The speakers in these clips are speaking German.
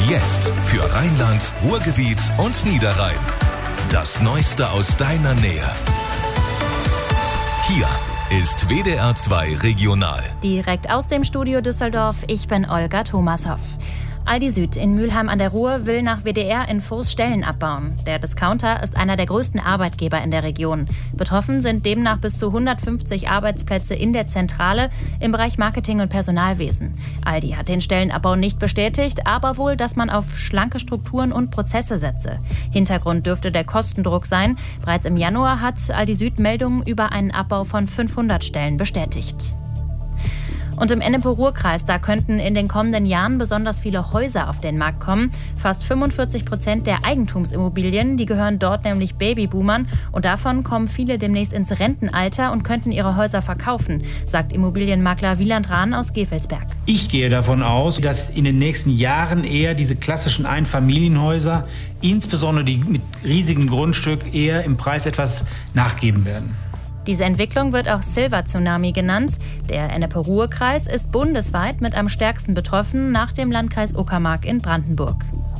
Jetzt für Rheinland, Ruhrgebiet und Niederrhein. Das Neueste aus deiner Nähe. Hier ist WDR 2 Regional. Direkt aus dem Studio Düsseldorf, ich bin Olga Thomashoff. Aldi Süd in Mülheim an der Ruhr will nach WDR-Infos Stellen abbauen. Der Discounter ist einer der größten Arbeitgeber in der Region. Betroffen sind demnach bis zu 150 Arbeitsplätze in der Zentrale im Bereich Marketing und Personalwesen. Aldi hat den Stellenabbau nicht bestätigt, aber wohl, dass man auf schlanke Strukturen und Prozesse setze. Hintergrund dürfte der Kostendruck sein. Bereits im Januar hat Aldi Süd Meldungen über einen Abbau von 500 Stellen bestätigt. Und im Ennepe-Ruhr-Kreis, da könnten in den kommenden Jahren besonders viele Häuser auf den Markt kommen. Fast 45% der Eigentumsimmobilien, die gehören dort nämlich Babyboomern. Und davon kommen viele demnächst ins Rentenalter und könnten ihre Häuser verkaufen, sagt Immobilienmakler Wieland Rahn aus Gevelsberg. Ich gehe davon aus, dass in den nächsten Jahren eher diese klassischen Einfamilienhäuser, insbesondere die mit riesigem Grundstück, eher im Preis etwas nachgeben werden. Diese Entwicklung wird auch Silver-Tsunami genannt. Der Ennepe-Ruhr-Kreis ist bundesweit mit am stärksten betroffen nach dem Landkreis Uckermark in Brandenburg.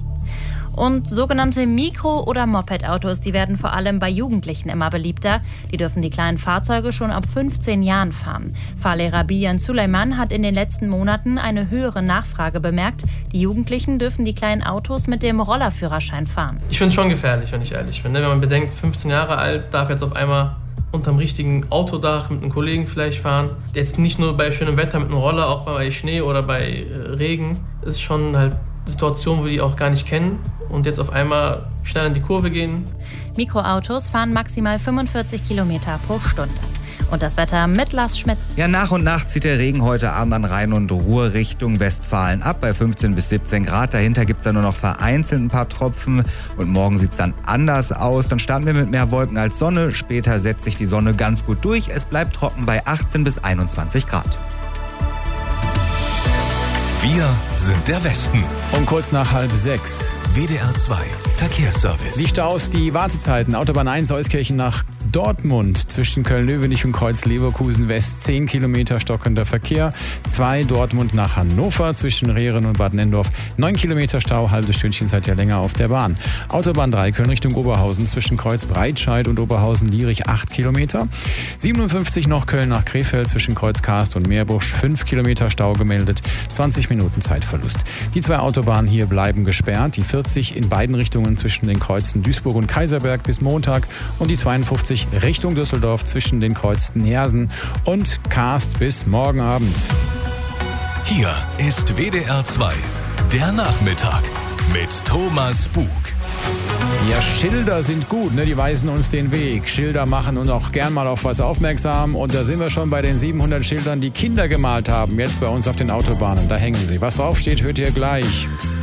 Und sogenannte Mikro- oder Moped-Autos, die werden vor allem bei Jugendlichen immer beliebter. Die dürfen die kleinen Fahrzeuge schon ab 15 Jahren fahren. Fahrlehrer Bijan Suleiman hat in den letzten Monaten eine höhere Nachfrage bemerkt. Die Jugendlichen dürfen die kleinen Autos mit dem Rollerführerschein fahren. Ich finde es schon gefährlich, wenn ich ehrlich bin. Wenn man bedenkt, 15 Jahre alt, darf jetzt auf einmal unterm richtigen Autodach mit einem Kollegen vielleicht fahren. Jetzt nicht nur bei schönem Wetter mit einem Roller, auch bei Schnee oder bei Regen. Das ist schon halt eine Situation, wo die auch gar nicht kennen und jetzt auf einmal schnell in die Kurve gehen. Mikroautos fahren maximal 45 Kilometer pro Stunde. Und das Wetter mit Lars Schmidt. Ja, nach und nach zieht der Regen heute Abend an Rhein und Ruhr Richtung Westfalen ab, bei 15 bis 17 Grad. Dahinter gibt es dann nur noch vereinzelt ein paar Tropfen. Und morgen sieht es dann anders aus. Dann starten wir mit mehr Wolken als Sonne. Später setzt sich die Sonne ganz gut durch. Es bleibt trocken bei 18 bis 21 Grad. Wir sind der Westen. Um kurz nach 5:30. WDR 2 Verkehrsservice. Die Staus, die Wartezeiten. Autobahn 1 Euskirchen nach Dortmund zwischen Köln-Löwenich und Kreuz-Leverkusen West 10 Kilometer stockender Verkehr. 2 Dortmund nach Hannover zwischen Rehren und Bad Nennendorf 9 Kilometer Stau, halbes Stündchen seid ihr länger auf der Bahn. Autobahn 3 Köln Richtung Oberhausen zwischen Kreuz Breitscheid und Oberhausen-Lierich 8 Kilometer. 57 noch Köln nach Krefeld zwischen Kreuz Karst und Meerbusch 5 Kilometer Stau gemeldet, 20 Minuten Zeitverlust. Die 2 Autobahnen hier bleiben gesperrt. Die 40 in beiden Richtungen zwischen den Kreuzen Duisburg und Kaiserberg bis Montag und die 52 Richtung Düsseldorf zwischen den Kreuzen Neersen und Karst bis morgen Abend. Hier ist WDR 2, der Nachmittag mit Thomas Bug. Ja, Schilder sind gut, ne? Die weisen uns den Weg. Schilder machen uns auch gern mal auf was aufmerksam. Und da sind wir schon bei den 700 Schildern, die Kinder gemalt haben, jetzt bei uns auf den Autobahnen. Da hängen sie. Was draufsteht, hört ihr gleich.